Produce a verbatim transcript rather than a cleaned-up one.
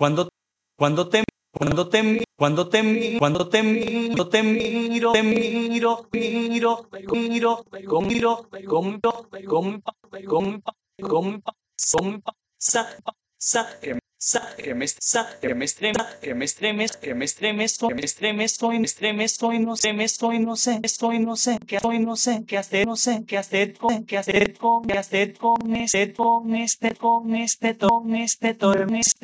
cuando, cuando te, cuando te, cuando te, mi- cuando te miro, te miro, te miro, miro, miro, con miro, con con con con con sa, sa, que sa, que me sa, que me estrema, que me estremes, que me estremezco, que me estremezco y me estremezco y no sé, me estoy, no sé, estoy, no sé, qué estoy, no sé, qué hacer, no sé, qué hacer con, qué hacer con, qué hacer con este, con este, con este, con este, con este,